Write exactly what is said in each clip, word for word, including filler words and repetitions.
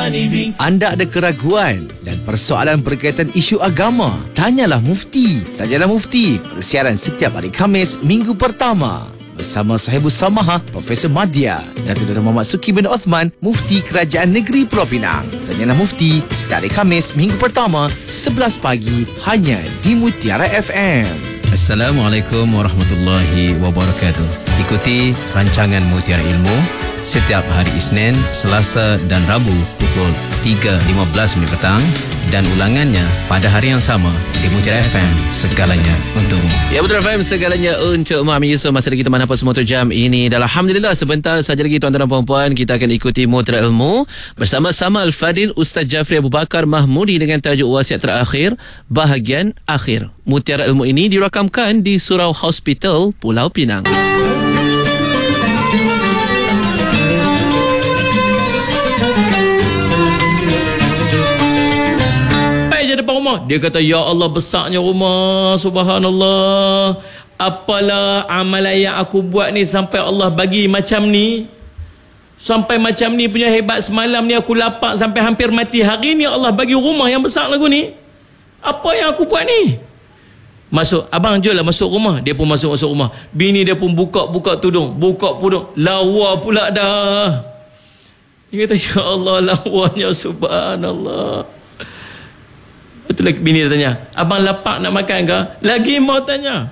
Anda ada keraguan dan persoalan berkaitan isu agama? Tanyalah Mufti. Tanyalah Mufti. Persiaran setiap hari Khamis, minggu pertama. Bersama Sahibus Samaha, Profesor Madya, Datuk Dr. Muhammad Suki bin Uthman, Mufti Kerajaan Negeri Pulau Pinang. Tanyalah Mufti setiap hari Khamis, minggu pertama, sebelas pagi, hanya di Mutiara F M. Assalamualaikum warahmatullahi wabarakatuh. Ikuti rancangan Mutiara Ilmu setiap hari Isnin, Selasa dan Rabu pukul tiga lima belas minit petang dan ulangannya pada hari yang sama di Mutiara F M. Segalanya untukmu. Ya, Mutiara F M, segalanya untuk Muhammad Yusof. Masa lagi teman apa semua tu jam ini. Dan Alhamdulillah, sebentar saja lagi tuan-tuan dan puan-puan, kita akan ikuti Mutiara Ilmu bersama-sama Al-Fadil Ustaz Jafri Abu Bakar Mahmudi dengan tajuk wasiat terakhir bahagian akhir. Mutiara Ilmu ini dirakamkan di Surau Hospital, Pulau Pinang. Dia kata, ya Allah, besarnya rumah, subhanallah. Apalah amalan yang aku buat ni sampai Allah bagi macam ni. Sampai macam ni punya hebat. Semalam ni aku lapar sampai hampir mati. Hari ni Allah bagi rumah yang besar lagu ni. Apa yang aku buat ni? Masuk, abang jom lah masuk rumah. Dia pun masuk-masuk rumah. Bini dia pun buka-buka tudung. Buka tudung. Lawa pula dah. Dia kata, ya Allah, lawanya, subhanallah. Betul lagi bini dia tanya, abang lapar nak makan ke? Lagi mau tanya.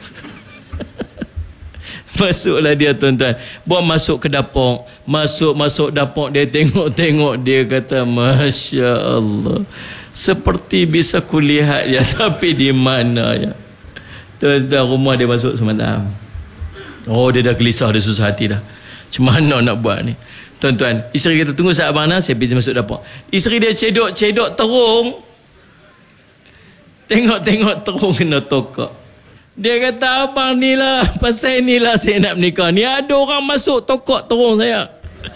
Masuklah dia, tuan-tuan. Buat masuk ke dapur. Masuk-masuk dapur, dia tengok-tengok. Dia kata, Masya Allah, seperti bisa kulihat ya, tapi di mana ya? Tuan-tuan, rumah dia masuk semalam. Oh, dia dah gelisah, dia susah hati dah. Macam mana nak buat ni? Tuan-tuan, isteri kata, tunggu saat abang, saya pergi masuk dapur. Isteri dia cedok-cedok terung. Tengok-tengok terung kena tokak. Dia kata, abang ni lah, pasal ni lah saya nak menikah ni. Ada orang masuk tokak terung saya.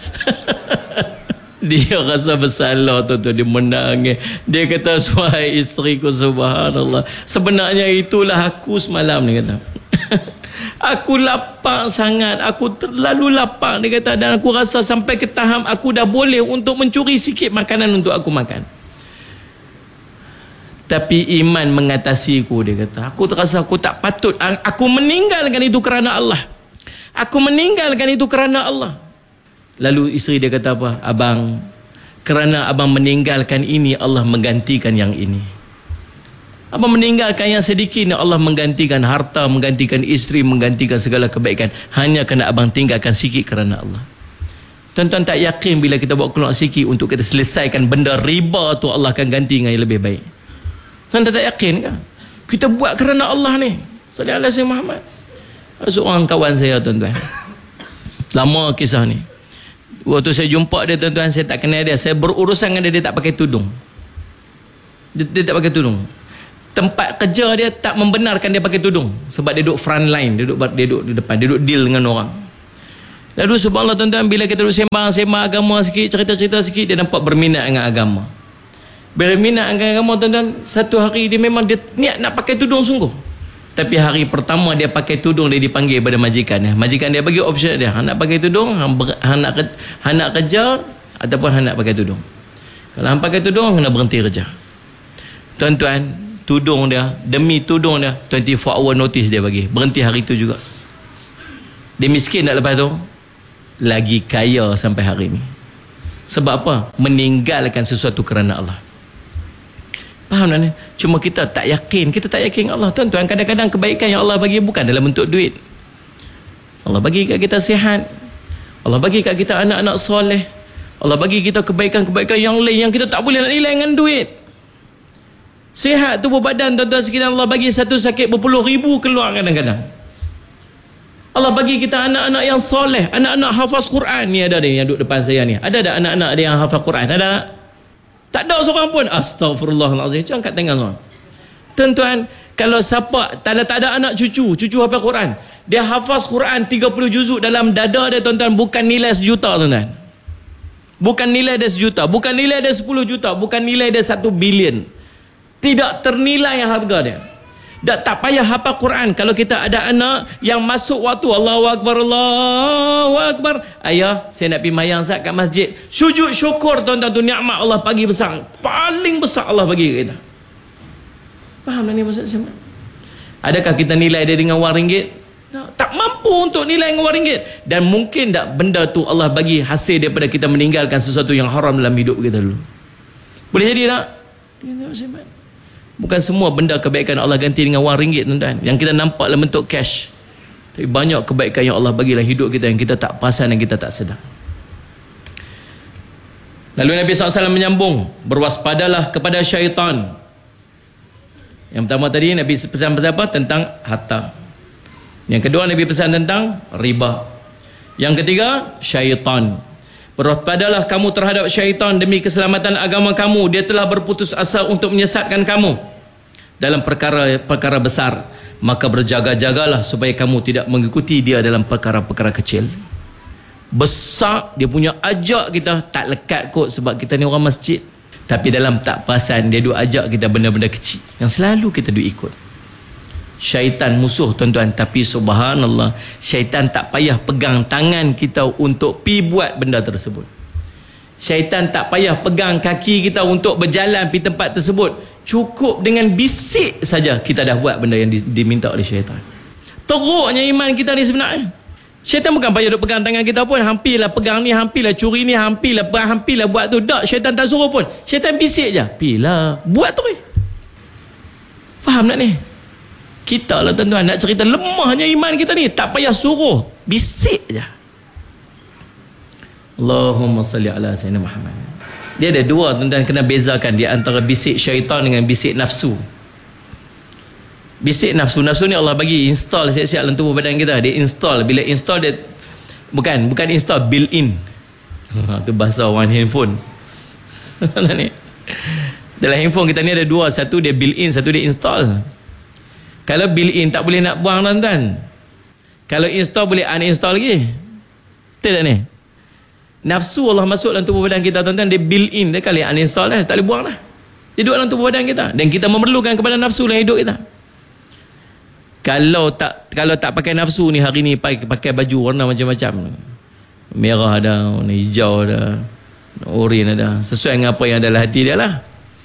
Dia rasa bersalah, tuan-tuan. Dia menangis. Dia kata, suai isteriku, subhanallah, sebenarnya itulah aku semalam. Dia kata, aku lapar sangat. Aku terlalu lapar, dia kata. Dan aku rasa sampai ke tahap aku dah boleh untuk mencuri sikit makanan untuk aku makan. Tapi iman mengatasiku, dia kata. Aku terasa aku tak patut. Aku meninggalkan itu kerana Allah. Aku meninggalkan itu kerana Allah. Lalu isteri dia kata apa? Abang, kerana abang meninggalkan ini, Allah menggantikan yang ini. Abang meninggalkan yang sedikit, Allah menggantikan harta, menggantikan isteri, menggantikan segala kebaikan. Hanya kerana abang tinggalkan sikit kerana Allah. Tuan-tuan tak yakin bila kita buat keluar sikit untuk kita selesaikan benda riba tu, Allah akan ganti dengan yang lebih baik. Tuan-tuan tak yakin kan? Kita buat kerana Allah ni. Sallallahu alaihi wasallam Muhammad. Seorang kawan saya, tuan-tuan. Lama kisah ni. Waktu saya jumpa dia, tuan-tuan, saya tak kenal dia. Saya berurusan dengan dia, dia tak pakai tudung. Dia, dia tak pakai tudung. Tempat kerja dia tak membenarkan dia pakai tudung. Sebab dia duduk front line. Dia duduk, dia duduk di depan. Dia duduk deal dengan orang. Lalu subhanallah, tuan-tuan, bila kita duduk sembang-sembang agama sikit, cerita-cerita sikit, dia nampak berminat dengan agama. Bila minat agama, tuan-tuan, satu hari dia memang dia niat nak pakai tudung sungguh. Tapi hari pertama dia pakai tudung, dia dipanggil pada majikan dia. Majikan dia bagi option dia, hang nak pakai tudung, hang, ber, hang, nak, hang nak kerja ataupun hang nak pakai tudung. Kalau hang pakai tudung, kena berhenti kerja. Tuan-tuan, tudung dia, demi tudung dia, dua puluh empat hour notice dia bagi. Berhenti hari tu juga. Dia miskin tak lepas tu? Lagi kaya sampai hari ni. Sebab apa? Meninggalkan sesuatu kerana Allah. Faham tak ni? Cuma kita tak yakin. Kita tak yakin Allah. Tuan-tuan, kadang-kadang kebaikan yang Allah bagi bukan dalam bentuk duit. Allah bagi kat kita sihat. Allah bagi kat kita anak-anak soleh. Allah bagi kita kebaikan-kebaikan yang lain yang kita tak boleh nak nilai dengan duit. Sihat tubuh badan, tuan-tuan sekalian, Allah bagi satu sakit berpuluh ribu keluar kadang-kadang. Allah bagi kita anak-anak yang soleh, anak-anak hafaz Quran. Ni ada ni yang duduk depan saya ni. Ada tak anak-anak dia yang hafaz Quran? Ada tak? Tak ada seorang pun. Astaghfirullahaladzim. Jangan kat tengah tuan. Tuan-tuan, kalau siapa tak ada, tak ada anak cucu, cucu hafaz Quran, dia hafaz Quran tiga puluh juzuk dalam dada dia, tuan-tuan, bukan nilai sejuta, tuan-tuan. Bukan nilai dia sejuta, bukan nilai dia sepuluh juta, bukan nilai dia satu bilion. Tidak ternilai harga dia. Tak, tak payah hafal Quran. Kalau kita ada anak yang masuk waktu Allahu Akbar, Allahu Akbar, ayah saya nak pergi mayang Zat kat masjid, sujud syukur tuan-tuan, tu nikmat Allah bagi besar, paling besar Allah bagi kita. Faham tak ni maksud saya? Adakah kita nilai dia dengan wang ringgit? Tak mampu untuk nilai dengan wang ringgit. Dan mungkin tak benda tu Allah bagi hasil daripada kita meninggalkan sesuatu yang haram dalam hidup kita dulu. Boleh jadi tak? Bukan semua benda kebaikan Allah ganti dengan wang ringgit, tuan-tuan. Yang kita nampak dalam bentuk cash. Tapi banyak kebaikan yang Allah bagi dalam hidup kita yang kita tak perasan dan kita tak sedar. Lalu Nabi sallallahu alaihi wasallam menyambung, berwaspadalah kepada syaitan. Yang pertama tadi Nabi pesan apa? Tentang harta. Yang kedua Nabi pesan tentang riba. Yang ketiga, syaitan. Berwaspadalah kamu terhadap syaitan demi keselamatan agama kamu. Dia telah berputus asa untuk menyesatkan kamu dalam perkara-perkara besar. Maka berjaga-jagalah supaya kamu tidak mengikuti dia dalam perkara-perkara kecil. Besar dia punya ajak kita, tak lekat kot sebab kita ni orang masjid. Tapi dalam tak perasan dia duk ajak kita benda-benda kecil yang selalu kita duk ikut. Syaitan musuh, tuan-tuan. Tapi subhanallah, syaitan tak payah pegang tangan kita untuk pi buat benda tersebut. Syaitan tak payah pegang kaki kita untuk berjalan pi tempat tersebut. Cukup dengan bisik saja kita dah buat benda yang di, diminta oleh syaitan. Teruknya iman kita ni sebenarnya. Syaitan bukan payah duk pegang tangan kita pun. Hampirlah pegang ni, hampirlah curi ni, hampirlah hampirlah buat tu. Tak, syaitan tak suruh pun. Syaitan bisik je. Pilah, buat tu. Faham tak ni? Kita lah tuan-tuan nak cerita lemahnya iman kita ni, tak payah suruh, bisik je. Allahumma salli ala sayyidina Muhammad. Dia ada dua, tuan-tuan, kena bezakan dia antara bisik syaitan dengan bisik nafsu. Bisik nafsu, nafsu ni Allah bagi install siap-siap dalam tubuh badan kita. Dia install, bila install dia bukan bukan install, built in. Ha, tu bahasa orang handphone. Ni. Dalam handphone kita ni ada dua, satu dia built in, satu dia install. Kalau built in tak boleh nak buang, tuan-tuan. Kalau install boleh uninstall lagi. Betul tak ni? Nafsu Allah masuk dalam tubuh badan kita, tuan-tuan, dia built in, dia kali uninstall dah, tak boleh buang dah. Dia duduk dalam tubuh badan kita dan kita memerlukan kepada nafsu dalam hidup kita. Kalau tak kalau tak pakai nafsu ni, hari ni pakai, pakai baju warna macam-macam. Merah ada, warna hijau ada, oranye ada, sesuai dengan apa yang ada dalam hati dia lah.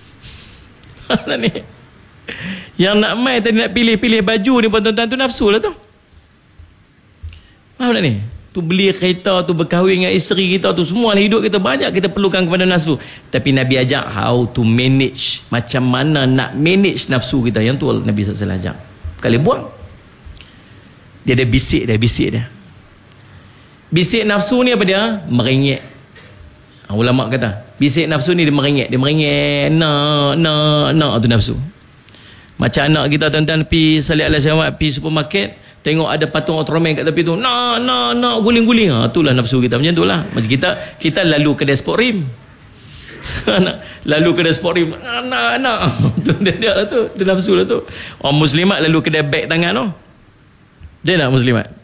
Ni. Yang nak main tadi nak pilih-pilih baju ni pun, tuan-tuan, tu nafsu lah tu. Faham tak ni? Tu beli kereta, tu berkahwin dengan isteri kita, tu semua hidup kita banyak kita perlukan kepada nafsu. Tapi Nabi ajak how to manage, macam mana nak manage nafsu kita. Yang tu Nabi sallallahu alaihi wasallam ajak. Kali buang. Dia ada bisik dia, bisik dia. Bisik nafsu ni apa dia? Merengek. Ulama kata, bisik nafsu ni dia merengek, dia merengek, nak, nak, nak, tu nafsu. Macam anak kita, tuan-tuan, pergi salih alaihi wasallam, pergi supermarket, tengok ada patung Ultraman kat tepi tu, nak, nak, nak, guling-guling. Ha, itulah nafsu kita, macam itulah. Macam kita, kita lalu kedai sport rim. Lalu kedai sport rim, nak, nak, nak. Tu dia, dia lah tu, tu nafsu lah tu. Orang muslimat lalu kedai beg tangan tu. Dia nak muslimat.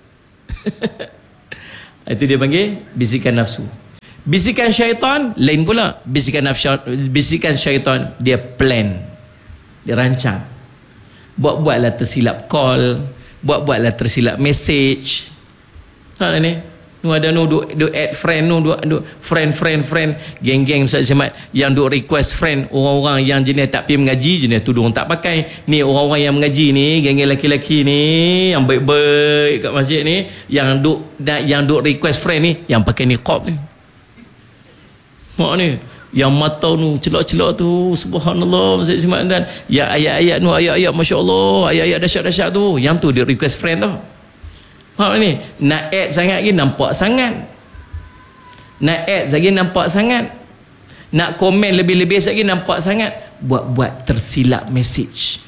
Itu dia panggil bisikan nafsu. Bisikan syaitan lain pula. Bisikan nafsu, bisikan syaitan dia plan, dia rancang. Buat-buatlah tersilap call, buat-buatlah tersilap message. Ha ni, nu ada nu duk duk add friend, nu duk duk friend friend friend, geng-geng Ustaz Semat yang duk request friend orang-orang yang jenis tak pergi mengaji, jenis tudung tak pakai. Ni orang-orang yang mengaji ni, geng-geng lelaki-lelaki ni yang baik-baik kat masjid ni, yang duk yang duk request friend ni yang pakai niqab ni. Mak ni yang mata tu celak-celak tu, subhanallah, Ustaz Semat, dan ya ayat-ayat tu, ayat-ayat masya-Allah, ayat-ayat dahsyat-dahsyat tu, yang tu dia request friend tu. Faham ni? Nak add sangat lagi nampak sangat. Nak add lagi nampak sangat. Nak komen lebih-lebih lagi nampak sangat. Buat-buat tersilap message.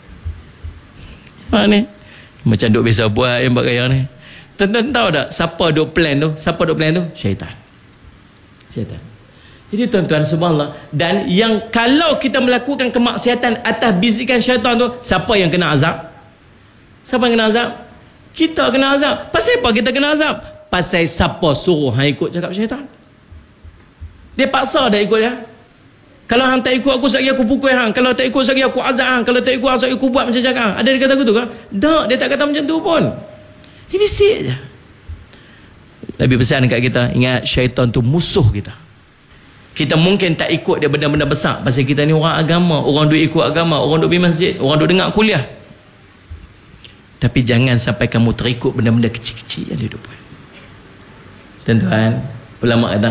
Faham ni? Macam duk biasa buat yang buat gaya ni. Tuan-tuan tahu tak siapa duk plan tu? Siapa duk plan tu? Syaitan. Syaitan. Jadi tuan-tuan, subhanallah, dan yang kalau kita melakukan kemaksiatan atas bisikan syaitan tu, siapa yang kena azab? Siapa yang kena azab? Kita kena azab. Pasal apa kita kena azab? Pasal siapa suruh hang ikut cakap syaitan? Dia paksa dah ikut dia. Kalau hang tak ikut aku, sekali aku pukul hang. Kalau tak ikut, sekali aku azab hang. Kalau tak ikut, sekali aku buat macam cakap. Ada dia kata aku tu kan? Tak, dia tak kata macam tu pun. Dia bisik je. Nabi pesan dekat kita, ingat syaitan tu musuh kita. Kita mungkin tak ikut dia benda-benda besar pasal kita ni orang agama, orang duk ikut agama, orang duk pergi masjid, orang duk dengar kuliah. Tapi jangan sampai kamu terikut benda-benda kecil-kecil yang dia duk buat. Tuan-tuan, ulama kata,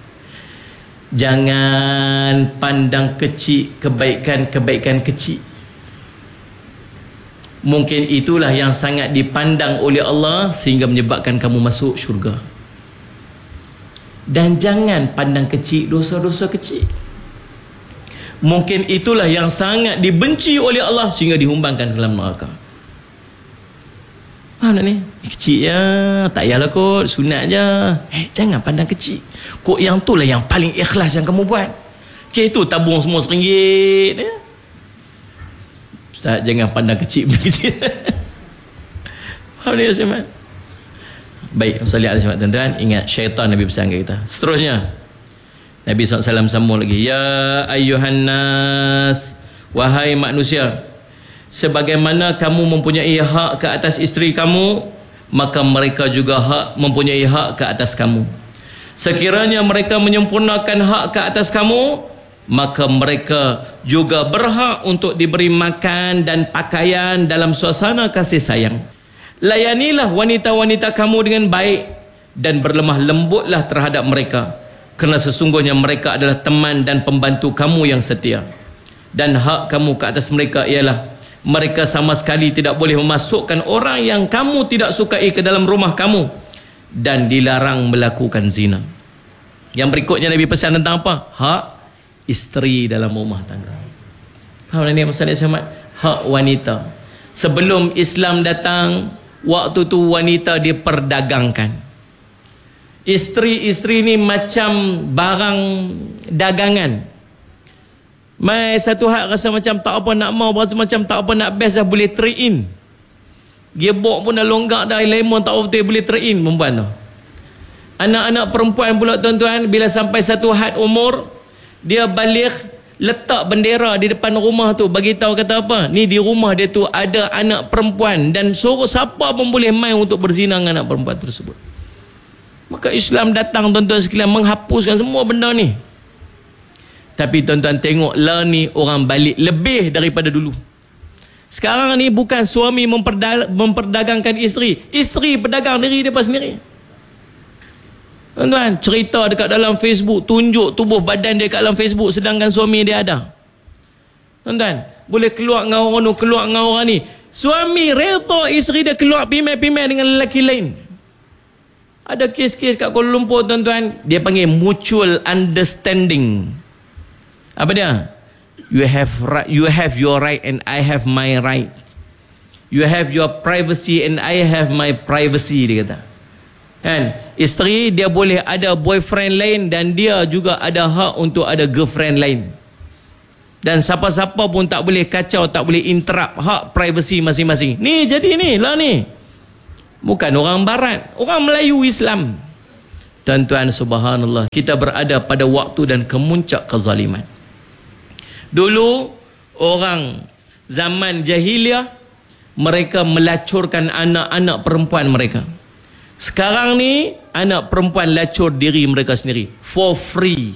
jangan pandang kecil kebaikan-kebaikan kecil. Mungkin itulah yang sangat dipandang oleh Allah sehingga menyebabkan kamu masuk syurga. Dan jangan pandang kecil dosa-dosa kecil. Mungkin itulah yang sangat dibenci oleh Allah sehingga dihumbangkan ke dalam neraka. Faham tak ni? Kecil je, tak payahlah kot, sunat je. Eh, jangan pandang kecil. Kok yang tu lah yang paling ikhlas yang kamu buat. Okay, tu tabung semua seringgit. Eh? Ustaz, jangan pandang kecil benda kecil. Faham ni, Ustaz? Baik, salli alaihi wasallam, tuan-tuan. Ingat, syaitan Nabi pesan kat kita. Seterusnya, Nabi sallallahu alaihi wasallam sambung lagi. Ya ayyuhan nas, wahai manusia, sebagaimana kamu mempunyai hak ke atas isteri kamu, maka mereka juga hak mempunyai hak ke atas kamu. Sekiranya mereka menyempurnakan hak ke atas kamu, maka mereka juga berhak untuk diberi makan dan pakaian dalam suasana kasih sayang. Layanilah wanita-wanita kamu dengan baik dan berlemah lembutlah terhadap mereka, kerana sesungguhnya mereka adalah teman dan pembantu kamu yang setia. Dan hak kamu ke atas mereka ialah mereka sama sekali tidak boleh memasukkan orang yang kamu tidak sukai ke dalam rumah kamu, dan dilarang melakukan zina. Yang berikutnya Nabi pesan tentang apa? Hak isteri dalam rumah tangga. Faham tak ni masalah Islam? Hak wanita. Sebelum Islam datang, waktu tu wanita diperdagangkan. Isteri-isteri ni macam barang dagangan. Mai satu hak rasa macam tak apa nak mau, rasa macam tak apa nak best dah boleh trade in. Gearbox pun dah longgak dah, lemon tak apa betul boleh trade in perempuan tu. Anak-anak perempuan pula tuan-tuan, bila sampai satu had umur, dia balik, letak bendera di depan rumah tu, bagi tahu kata apa? Ni di rumah dia tu ada anak perempuan, dan suruh siapa pun boleh main untuk berzina dengan anak perempuan tersebut. Maka Islam datang tuan-tuan sekalian menghapuskan semua benda ni. Tapi tuan-tuan tengok lah ni orang balik lebih daripada dulu. Sekarang ni bukan suami memperda- memperdagangkan isteri, isteri pedagang diri dia sendiri. Tuan-tuan, cerita dekat dalam Facebook, tunjuk tubuh badan dia kat dalam Facebook, sedangkan suami dia ada. Tuan-tuan, boleh keluar dengan orang tu, keluar dengan orang ni. Suami reta isteri dia keluar pimai-pimai dengan lelaki lain. Ada kes-kes kat Kuala Lumpur tuan-tuan, dia panggil mutual understanding. Apa dia? You have right, you have your right and I have my right. You have your privacy and I have my privacy, dia kata. Kan? Isteri dia boleh ada boyfriend lain dan dia juga ada hak untuk ada girlfriend lain. Dan siapa-siapa pun tak boleh kacau, tak boleh interrupt hak privacy masing-masing. Ni jadi ni lah ni. Bukan orang barat, orang Melayu Islam. Tuan-tuan subhanallah, kita berada pada waktu dan kemuncak kezaliman. Dulu orang zaman jahiliah, mereka melacurkan anak-anak perempuan mereka. Sekarang ni anak perempuan lacur diri mereka sendiri for free.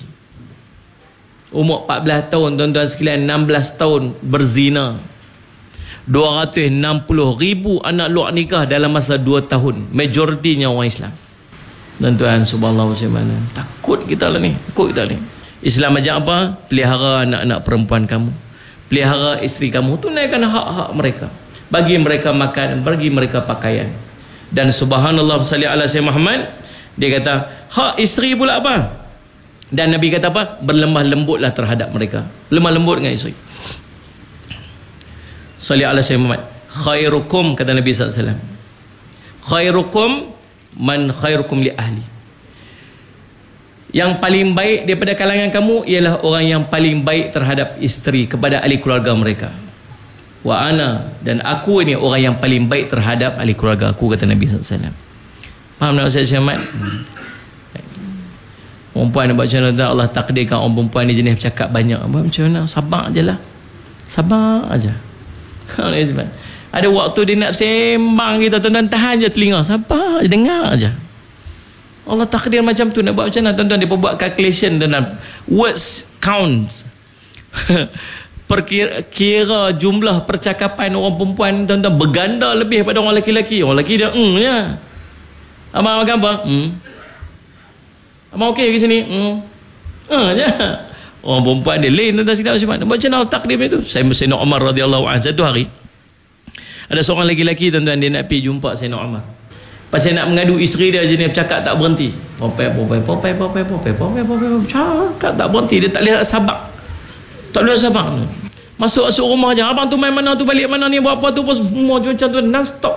Umur empat belas tahun tuan-tuan sekalian, enam belas tahun berzina. dua ratus enam puluh ribu anak luar nikah dalam masa dua tahun. Majoritinya orang Islam. Tuan-tuan subhanallah, takut kita lah ni, takut kita ni. Islam ajak apa? Pelihara anak-anak perempuan kamu, pelihara isteri kamu, tunaikan hak-hak mereka, bagi mereka makan, bagi mereka pakaian. Dan subhanallah salli ala sayyidina Muhammad, dia kata hak isteri pula apa? Dan Nabi kata apa? Berlemah lembutlah terhadap mereka. Lemah lembut dengan isteri. Salli ala sayyidina Muhammad. Khairukum, kata Nabi sallallahu alaihi wasallam, khairukum man khairukum li ahli. Yang paling baik daripada kalangan kamu ialah orang yang paling baik terhadap isteri, kepada ahli keluarga mereka. Wa ana, dan aku ini orang yang paling baik terhadap ahli keluarga aku, kata Nabi sallallahu alaihi wasallam. Faham tak Ustaz Syahmat? Perempuan nak buat macam mana, Allah takdirkan orang perempuan ni jenis bercakap banyak. Buat macam mana? Sabar je lah. Sabar aja. Ada waktu dia nak sembang kita, tuan-tuan tahan je telinga. Sabar je, dengar aja. Allah takdir macam tu. Nak buat macam mana, tuan-tuan? Dia buat calculation dengan words count. Perkira kira jumlah percakapan orang perempuan, tuan-tuan, berganda lebih pada orang lelaki-lelaki. Orang lelaki dia hmm je. Abang makan apa? Hmm. Abang okey ke sini? Hmm. Ha je. Orang perempuan dia lain, tuan-tuan sekalian muslimat. Nak buat macam mana takdir dia tu? Saya Sayyidina Umar radhiyallahu anhu, satu hari ada seorang lelaki, tuan-tuan, dia nak pergi jumpa Sayyidina Umar. Pasal nak mengadu isteri dia, jenis bercakap tak berhenti. Popai popai popai popai popai popai popai cakap tak berhenti. Dia tak boleh sabar. Tak boleh sabar. Masuk-masuk rumah je. Abang tu main mana tu, balik mana ni, buat apa tu, semua macam tu, non stop.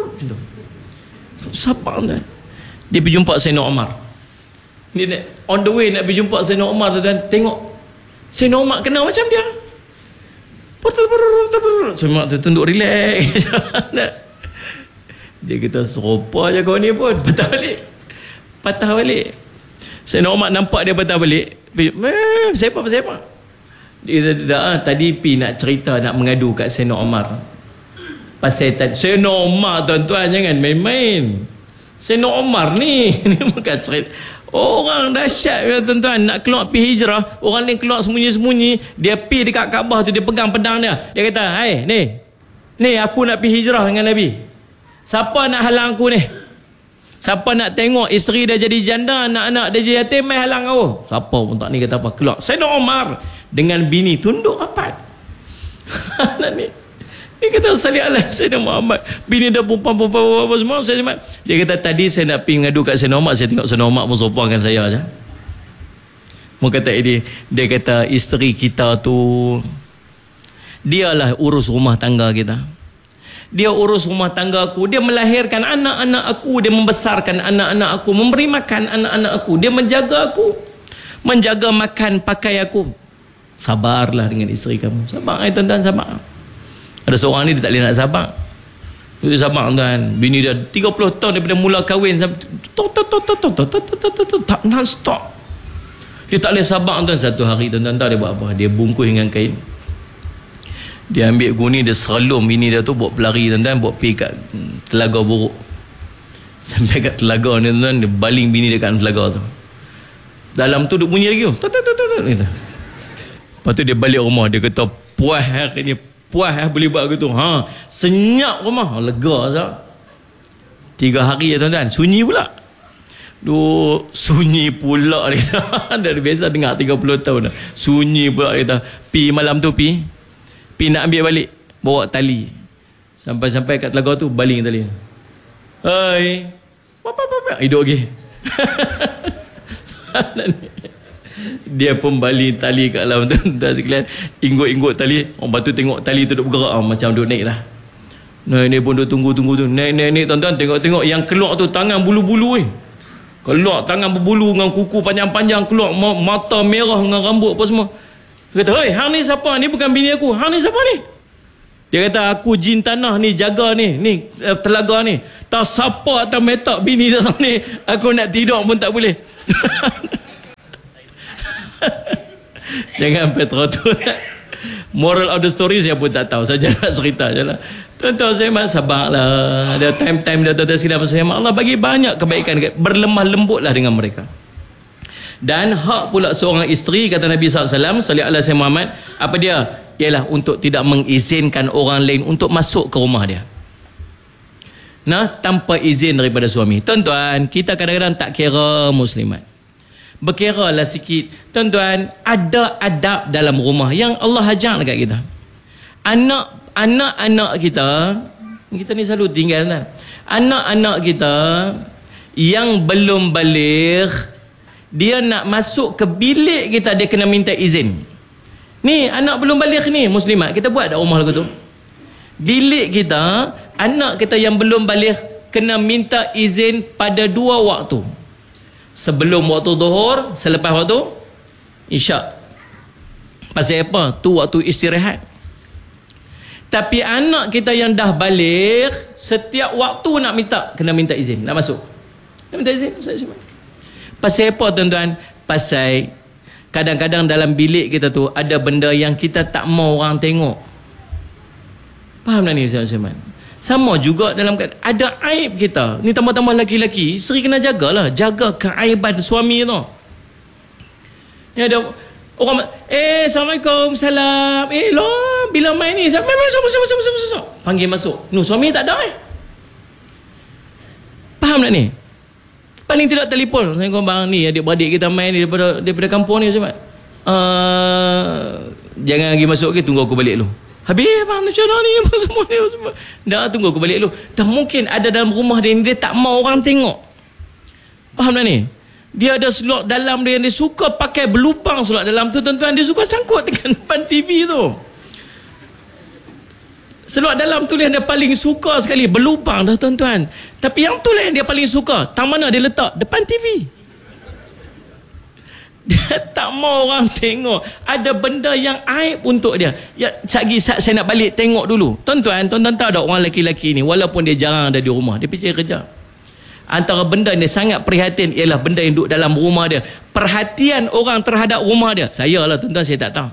Sabar tu. Dia pergi jumpa Sayyidina Umar. Dia nak, on the way nak pergi jumpa Sayyidina Umar tu, dan tengok Sayyidina Umar kena macam dia. Sayyidina Umar tu tunduk relax. Dia kata serupa je kau ni pun. Patah balik. Patah balik. Sayyidina Umar nampak dia patah balik. Eh, siapa-siapa? Dia kata, dah, tadi pi nak cerita, nak mengadu kat Sayyidina Umar. Pasal tadi Sayyidina Umar, tuan-tuan, jangan main-main. Sayyidina Umar ni, ni bukan cerita. Orang dahsyat, tuan-tuan, nak keluar pi hijrah, orang ni keluar sembunyi-sembunyi, dia pi dekat Kaabah tu, dia pegang pedang dia. Dia kata, "Hai, ni. Ni aku nak pi hijrah dengan Nabi. Siapa nak halang aku ni? Siapa nak tengok isteri dia jadi janda, anak-anak dia jadi yatim, mai halang aku." Siapa pun tak ni kata apa, keluar Sayyidina Umar dengan bini tunduk rapat. Ni dia kata, "Salih Allah Sayyidina Muhammad." Bini dia perempuan-perempuan apa semua. Saya dia kata, "Tadi saya nak pergi mengadu kat Sayyidina Umar, saya tengok Sayyidina Umar pun sopankan saya aja." Mau kata ini, dia kata isteri kita tu dialah urus rumah tangga kita. Dia urus rumah tangga aku, dia melahirkan anak-anak aku, dia membesarkan anak-anak aku, memberi makan anak-anak aku, dia menjaga aku, menjaga makan pakai aku. Sabarlah dengan isteri kamu. Sabar, ay, tuan-tuan, sabar. Ada seorang ni dia tak boleh nak sabar. Dia sabar, tuan. Bini dia tiga puluh tahun daripada mula kahwin sampai tak non-stop. Dia tak boleh sabar, tuan. Satu hari, tuan-tuan tahu dia buat apa? Dia bungkus dengan kain. Dia ambil guni, dia seralum bini dia tu, buat pelari, tuan-tuan, buat pergi kat Telaga Buruk. Sampai kat telaga ni, tuan-tuan, dia baling bini dia kat telaga tu. Dalam tu duk bunyi lagi tu. Lepas tu dia balik rumah, dia kata, puas hari ni, puas boleh buat gitu. Ha, senyap rumah, lega sah. Tiga hari ya, tuan-tuan, sunyi pula. Duh, sunyi pula dia. Dah biasa dengar tiga puluh tahun dah. Sunyi pula dia. Pi malam tu pi. Pi nak ambil balik, bawa tali. Sampai-sampai kat telaga tu, baling tali. Hai. Apa-apa-apa. Hidup lagi. Dia pun baling tali kat dalam tu. Tuan sekalian, inggut-inggut tali. Orang batu tengok tali tu duk bergerak. Macam duk naik lah. Naik ni pun duk tunggu-tunggu tu. Naik-naik, tuan-tuan, tengok-tengok. Yang keluar tu tangan bulu-bulu eh. Keluar tangan berbulu dengan kuku panjang-panjang, keluar mata merah dengan rambut apa semua. Dia kata, "Hei, hang ni siapa? Ni bukan bini aku. Hang ni siapa ni?" Dia kata, "Aku jin tanah ni, jaga ni, ni telaga ni. Tak siapa atau metak bini datang ni. Aku nak tidur pun tak boleh." Jangan Petra tu. Moral of the story saya pun tak tahu. Saja nak cerita je lah. Tuan-tuan saya mak sabarlah. Ada time-time dia tuan-tuan silap saya mak Allah bagi banyak kebaikan. Berlemah lembutlah dengan mereka. Dan hak pula seorang isteri, kata Nabi sallallahu alaihi wasallam, sallallahu alaihi wasallam Muhammad, apa dia? Ialah untuk tidak mengizinkan orang lain untuk masuk ke rumah dia. Nah, tanpa izin daripada suami. Tuan-tuan, kita kadang-kadang tak kira muslimat. Berkiralah sikit. Tuan-tuan, ada adab dalam rumah yang Allah ajar dekat kita. Anak anak-anak kita, kita ni selalu tinggal kan. Anak-anak kita yang belum baligh, dia nak masuk ke bilik kita, dia kena minta izin. Ni anak belum baligh ni, muslimat, kita buat dah rumah lagu tu. Bilik kita, anak kita yang belum baligh kena minta izin pada dua waktu. Sebelum waktu zuhur, selepas waktu isyak. Pasal apa? Tu waktu istirahat. Tapi anak kita yang dah baligh, setiap waktu nak minta, kena minta izin, nak masuk. Nak minta izin, Ustaz Syamil. Pasal apa, tuan-tuan? pasal kadang-kadang dalam bilik kita tu ada benda yang kita tak mau orang tengok. Faham tak ni Ustaz Syaiman? Sama juga dalam ada aib kita. Ni tambah-tambah lelaki-lelaki, isteri kena jagalah, jaga keaiban suami tu. Ni ada orang, eh Assalamualaikum, salam. Eh loh, bila main ni, masuk, masuk, masuk, masuk, masuk, masuk. Panggil masuk. Nu suami tak ada eh. Faham tak ni? Paling tidak telefon. Saya kata bang ni adik-beradik kita main ni daripada daripada kampung ni Ustaz. Uh, jangan lagi masuk ke, tunggu aku balik dulu. Habis bang macam mana ni semua ni semua. Dah tunggu aku balik dulu. Dah mungkin ada dalam rumah dia ni dia tak mau orang tengok. Faham tak ni? Dia ada slot dalam dia yang dia suka pakai berlubang slot dalam tu tuan-tuan, dia suka sangkut dengan depan T V tu. Slot dalam tu yang dia paling suka sekali, berlubang dah tuan-tuan. Tapi yang tu lah yang dia paling suka. Tang mana dia letak? Depan T V. Dia tak mau orang tengok. Ada benda yang aib untuk dia. Ya, lagi saya nak balik tengok dulu. Tuan-tuan, tuan-tuan tahu tak orang lelaki-lelaki ni, walaupun dia jarang ada di rumah, dia pergi kerja. Antara benda yang dia sangat prihatin ialah benda yang duduk dalam rumah dia. Perhatian orang terhadap rumah dia. Saya lah tuan-tuan, saya tak tahu.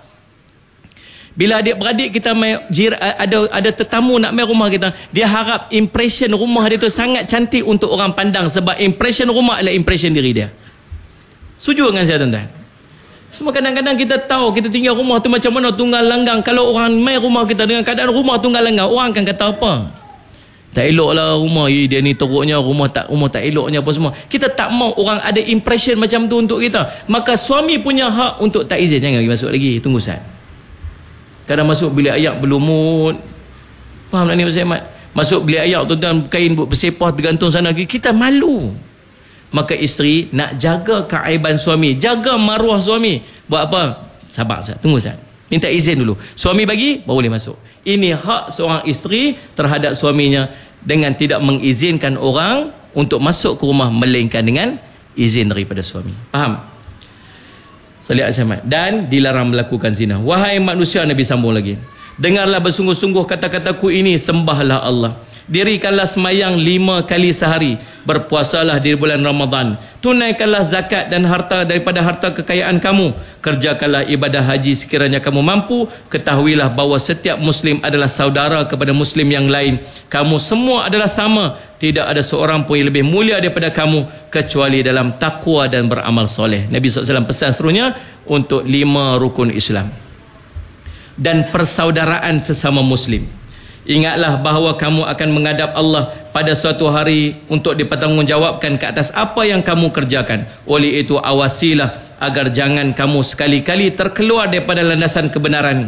Bila adik-beradik kita main, jir, ada ada tetamu nak main rumah kita, dia harap impression rumah dia tu sangat cantik untuk orang pandang, sebab impression rumah adalah impression diri dia. Setuju dengan saya tuan-tuan? Cuma kadang-kadang kita tahu kita tinggal rumah tu macam mana tunggal langgang. Kalau orang main rumah kita dengan keadaan rumah tunggal langgang, orang akan kata apa? Tak elok lah rumah, eh, dia ni teruknya, rumah tak rumah tak eloknya apa semua. Kita tak mau orang ada impression macam tu untuk kita. Maka suami punya hak untuk tak izin. Jangan lagi masuk lagi, tunggu Ustaz. Kadang masuk bilik ayak berlumut. Faham tak ni Ustaz Ahmad? Masuk bilik ayak tuan-tuan, kain bersepah tergantung sana lagi. Kita malu. Maka isteri nak jaga keaiban suami, jaga maruah suami. Buat apa? Sabar Ustaz, tunggu Ustaz, minta izin dulu. Suami bagi, baru boleh masuk. Ini hak seorang isteri terhadap suaminya, dengan tidak mengizinkan orang untuk masuk ke rumah melainkan dengan izin daripada suami. Faham? Salih al-Samad. Dan dilarang melakukan zina. Wahai manusia, Nabi sambung lagi, dengarlah bersungguh-sungguh kata-kataku ini, sembahlah Allah, dirikanlah semayang lima kali sehari, berpuasalah di bulan Ramadan, tunaikanlah zakat dan harta daripada harta kekayaan kamu, kerjakanlah ibadah haji sekiranya kamu mampu, ketahuilah bahawa setiap muslim adalah saudara kepada muslim yang lain, kamu semua adalah sama, tidak ada seorang pun yang lebih mulia daripada kamu kecuali dalam takwa dan beramal soleh. Nabi sallallahu alaihi wasallam pesan serunya untuk lima rukun Islam dan persaudaraan sesama muslim. Ingatlah bahawa kamu akan menghadap Allah pada suatu hari untuk dipertanggungjawabkan ke atas apa yang kamu kerjakan. Oleh itu awasilah agar jangan kamu sekali-kali terkeluar daripada landasan kebenaran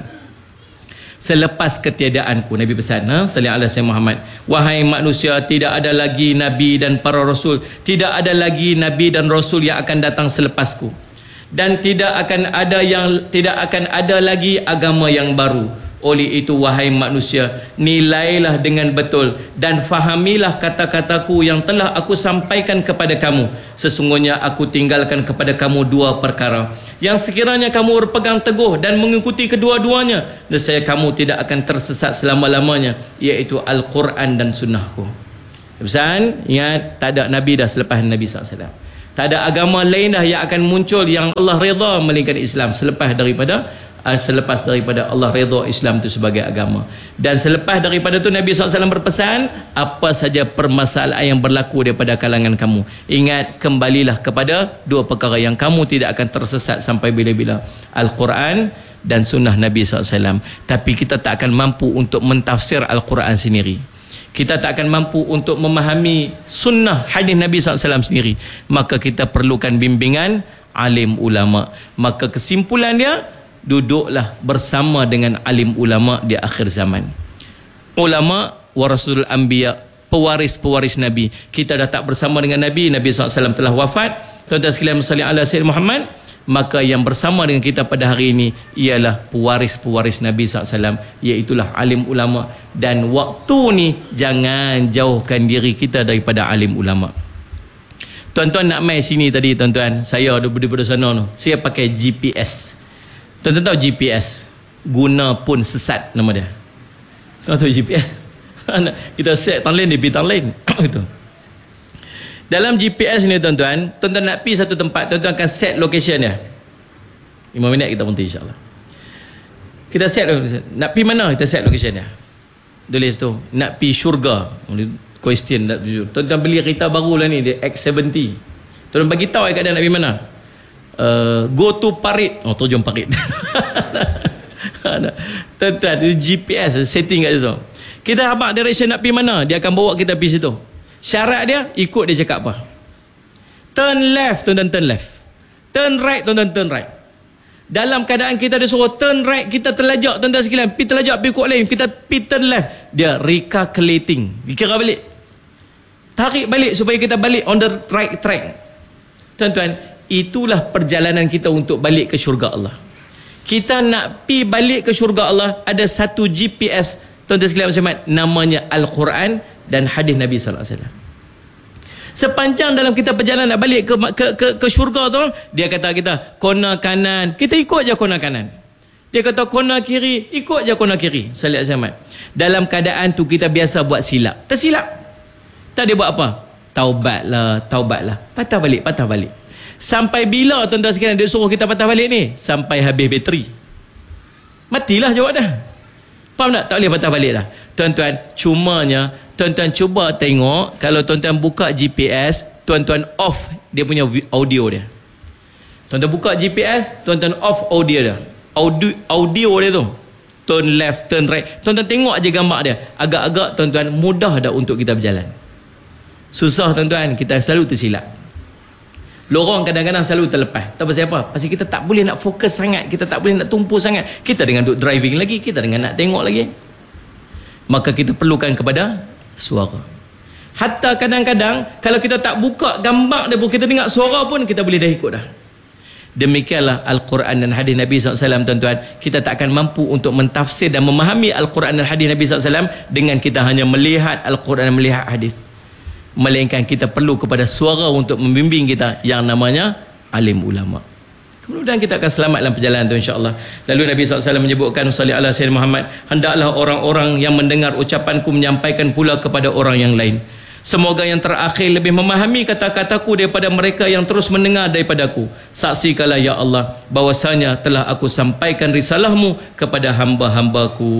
selepas ketiadaanku. Nabi pesan, ha? Sallallahu alaihi wasallam Muhammad, wahai manusia, tidak ada lagi nabi dan para rasul, tidak ada lagi nabi dan rasul yang akan datang selepasku, dan tidak akan ada yang tidak akan ada lagi agama yang baru. Oleh itu wahai manusia, nilailah dengan betul dan fahamilah kata-kataku yang telah aku sampaikan kepada kamu. Sesungguhnya aku tinggalkan kepada kamu dua perkara yang sekiranya kamu berpegang teguh dan mengikuti kedua-duanya, nescaya kamu tidak akan tersesat selama-lamanya, iaitu Al-Quran dan sunnahku. Pesan, ingat, tak ada Nabi dah selepas Nabi sallallahu alaihi wasallam. Tak ada agama lain dah yang akan muncul yang Allah redha melainkan Islam selepas daripada selepas daripada Allah redha Islam itu sebagai agama. Dan selepas daripada itu Nabi sallallahu alaihi wasallam berpesan, apa saja permasalahan yang berlaku daripada kalangan kamu, ingat, kembalilah kepada dua perkara yang kamu tidak akan tersesat sampai bila-bila, Al-Quran dan sunnah Nabi sallallahu alaihi wasallam. Tapi kita tak akan mampu untuk mentafsir Al-Quran sendiri, kita tak akan mampu untuk memahami sunnah hadis Nabi sallallahu alaihi wasallam sendiri, maka kita perlukan bimbingan alim ulama. Maka kesimpulannya, duduklah bersama dengan alim ulama di akhir zaman. Ulama warasul anbiya, pewaris-pewaris Nabi. Kita dah tak bersama dengan Nabi, Nabi sallallahu alaihi wasallam telah wafat. Tuan-tuan sekalian, salli ala sayyidina Muhammad. Maka yang bersama dengan kita pada hari ini ialah pewaris-pewaris Nabi sallallahu alaihi wasallam, iaitulah alim ulama. Dan waktu ni jangan jauhkan diri kita daripada alim ulama. Tuan-tuan nak main sini tadi tuan-tuan, saya ada daripada sana tu, saya pakai G P S. Tuan-tuan tahu G P S, guna pun sesat nama dia. Tuan tahu G P S, kita set tang lain, dia pergi tang lain. Gitu. Dalam G P S ni tuan-tuan, tuan-tuan nak pergi satu tempat, tuan-tuan akan set location dia. lima minit kita berhenti insya-Allah. Kita set nak pergi mana, kita set location dia. Tulis tu, nak pergi syurga. Question nak tuan-tuan beli kereta baru lah ni, dia X tujuh puluh. Tuan-tuan bagi tahu kat dia nak pergi mana. Uh, go to Parit. Oh, terjun Parit. Tuan-tuan, G P S setting kat situ. Kita habaq direction nak pergi mana, dia akan bawa kita pergi situ. Syarat dia, ikut dia cakap apa. Turn left, tuan-tuan turn left. Turn right, tuan-tuan turn right. Dalam keadaan kita dia suruh turn right, kita terlajak, tuan-tuan sekalian, pergi terlajak, pergi kot lain, kita pergi turn left. Dia recalculating. Dikira balik. Tarik balik supaya kita balik on the right track. Tuan-tuan, itulah perjalanan kita untuk balik ke syurga Allah. Kita nak pergi balik ke syurga Allah, ada satu G P S, tuan-tuan sekalian Muslimat, namanya Al-Quran dan hadis Nabi sallallahu alaihi wasallam. Sepanjang dalam kita perjalanan nak balik ke ke ke, ke syurga tu, dia kata kita kona kanan, kita ikut je kona kanan. Dia kata kona kiri, ikut je kona kiri. Sallallahu alaihi wasallam. Dalam keadaan tu kita biasa buat silap. Tersilap. Tak dia buat apa? Taubatlah, taubatlah. Patah balik, patah balik. Sampai bila tuan-tuan sekalian dia suruh kita patah balik ni? Sampai habis bateri. Matilah jawab dah. Faham tak? Tak boleh patah balik dah. Tuan-tuan, cumanya tuan-tuan cuba tengok, kalau tuan-tuan buka G P S, tuan-tuan off dia punya audio dia. Tuan-tuan buka G P S, tuan-tuan off audio dia. Audio, audio dia tu. Turn left, turn right. Tuan-tuan tengok aja gambar dia. Agak-agak tuan-tuan mudah dah untuk kita berjalan. Susah tuan-tuan, kita selalu tersilap. Lorong kadang-kadang selalu terlepas. Tak pasal apa? Pasal kita tak boleh nak fokus sangat, kita tak boleh nak tumpu sangat. Kita dengan duk driving lagi, kita dengan nak tengok lagi. Maka kita perlukan kepada suara. Hatta kadang-kadang kalau kita tak buka gambar dia pun, kita dengar suara pun, kita boleh dah ikut dah. Demikianlah Al-Quran dan hadis Nabi sallallahu alaihi wasallam tuan-tuan. Kita tak akan mampu untuk mentafsir dan memahami Al-Quran dan hadis Nabi sallallahu alaihi wasallam dengan kita hanya melihat Al-Quran dan melihat hadis. Melainkan kita perlu kepada suara untuk membimbing kita yang namanya alim ulama. Kemudian kita akan selamat dalam perjalanan tu insya-Allah. Lalu Nabi sallallahu alaihi wasallam menyebutkan salli ala sayyidina Muhammad, hendaklah orang-orang yang mendengar ucapanku menyampaikan pula kepada orang yang lain. Semoga yang terakhir lebih memahami kata-kataku daripada mereka yang terus mendengar daripadaku. Saksikanlah ya Allah bahwasanya telah aku sampaikan risalahmu kepada hamba-hambaku.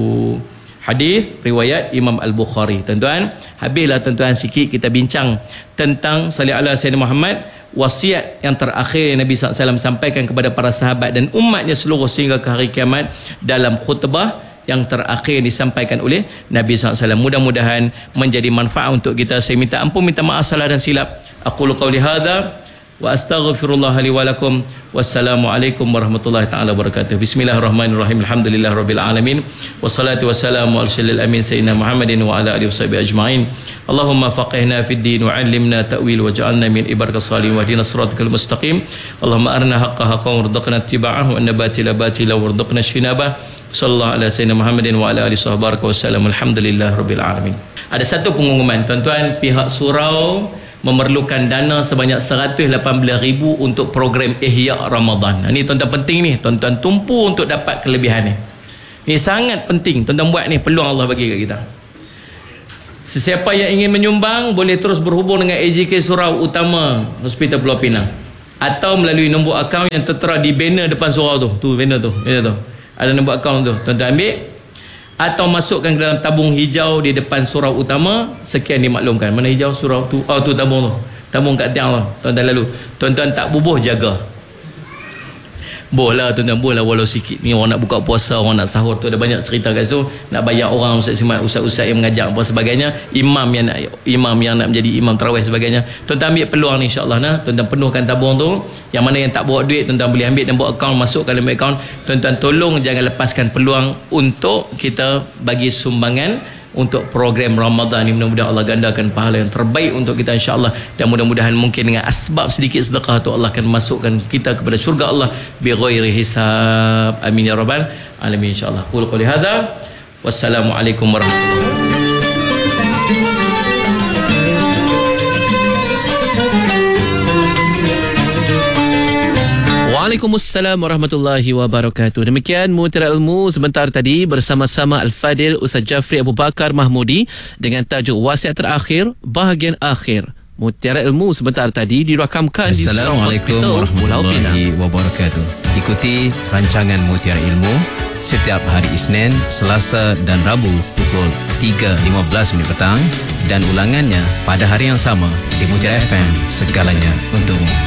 Hadis riwayat Imam Al-Bukhari. Tuan-tuan, habislah tuan-tuan sikit kita bincang tentang salli ala sayyidina Muhammad, wasiat yang terakhir Nabi sallallahu alaihi wasallam sampaikan kepada para sahabat dan umatnya seluruh sehingga ke hari kiamat dalam khutbah yang terakhir disampaikan oleh Nabi sallallahu alaihi wasallam. Mudah-mudahan menjadi manfaat untuk kita. Saya minta ampun, minta maaf salah dan silap. Aqulu qawli hadza wa astaghfirullah li wa lakum. Wassalamualaikum warahmatullahi taala wabarakatuh. Bismillahirrahmanirrahim. Alhamdulillahirabbil alamin. Wassalatu wassalamu ala syaril amin sayyidina Muhammadin wa ala alihi washabihi ajmain. Allahumma faqihna fid din wa 'allimna ta'wil waj'alna min ibadikas salihin wahdina siratal mustaqim. Allahumma arina haqqan haqqan warzuqna ittiba'ahu wa anna batila batila warzuqna ijtinabah. Sallallahu ala sayyidina Muhammadin wa ala alihi washabihi wasallam. Alhamdulillahirabbil alamin. Ada satu pengumuman tuan-tuan, pihak surau memerlukan dana sebanyak seratus lapan belas ribu untuk program Ihya Ramadan. Ini tuan-tuan penting ni, tuan-tuan tumpu untuk dapat kelebihan ni. Ini sangat penting, tuan-tuan buat ni, peluang Allah bagi kat kita. Sesiapa yang ingin menyumbang boleh terus berhubung dengan A J K Surau Utama Hospital Pulau Pinang atau melalui nombor akaun yang tertera di banner depan surau tu. Tu banner tu, banner tu. Ada nombor akaun tu. Tuan-tuan ambil atau masukkan ke dalam tabung hijau di depan surau utama. Sekian dimaklumkan. Mana hijau surau tu? Oh tu tabung tu. Tabung kat tiang tu. Tuan-tuan lalu. Tuan-tuan tak bubuh jaga. Boleh lah tuan-tuan, boleh lah walau sikit. Ni orang nak buka puasa, orang nak sahur tu ada banyak cerita kat situ. Nak bayar orang ustaz simat, ustaz-ustaz yang mengajar apa sebagainya, imam yang nak imam yang nak menjadi imam tarawih sebagainya. Tuan-tuan ambil peluang ni insya-Allah nah. Tuan-tuan penuhkan tabung tu. Yang mana yang tak bawa duit, tuan-tuan boleh ambil nombor akaun, masukkan dalam akaun. Tuan-tuan tolong jangan lepaskan peluang untuk kita bagi sumbangan untuk program Ramadan ini. Mudah-mudahan Allah gandakan pahala yang terbaik untuk kita insya-Allah, dan mudah-mudahan mungkin dengan asbab sedikit sedekah tu Allah akan masukkan kita kepada syurga Allah bi ghairi hisab. Amin ya rabbal alamin insya-Allah. Qul qouli hadza. Wassalamualaikum warahmatullahi wabarakatuh. Waalaikumsalam warahmatullahi wabarakatuh. Demikian Mutiara Ilmu sebentar tadi bersama-sama Al-Fadil Ustaz Jafri Abu Bakar Mahmudi dengan tajuk wasiat terakhir bahagian akhir. Mutiara Ilmu sebentar tadi dirakamkan di Assalamualaikum warahmatullahi wabarakatuh. Ikuti rancangan Mutiara Ilmu setiap hari Isnin, Selasa dan Rabu pukul tiga lima belas minit petang dan ulangannya pada hari yang sama di Mutiara F M. Segalanya untukmu.